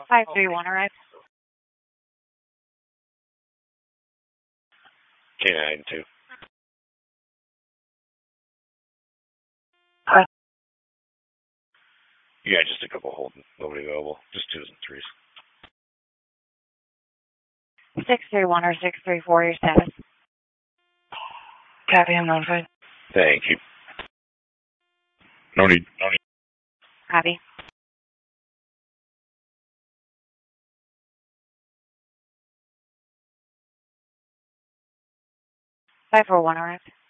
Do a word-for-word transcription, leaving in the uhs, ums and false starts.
five three one arrived. K nine two. Hi. Yeah, just a couple holding. Nobody available. Just twos and threes. six three one or six three four, your status. Copy, I'm notified. Thank you. No need. No need. Copy. five four one arrived.